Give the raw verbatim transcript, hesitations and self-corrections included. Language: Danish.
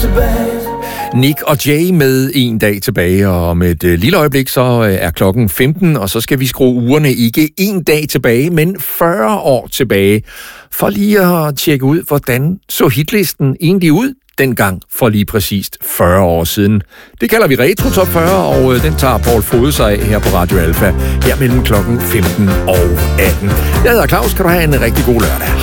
Nick og Jay med en dag tilbage, og om et øh, lille øjeblik, så øh, er klokken femten, og så skal vi skrue ugerne ikke en dag tilbage, men fyrre år tilbage, for lige at tjekke ud, hvordan så hitlisten egentlig ud dengang for lige præcist fyrre år siden. Det kalder vi Retro Top fyrre, og øh, den tager Paul Fode sig af her på Radio Alpha, her mellem klokken femten og atten. Jeg hedder Claus, kan du have en rigtig god lørdag.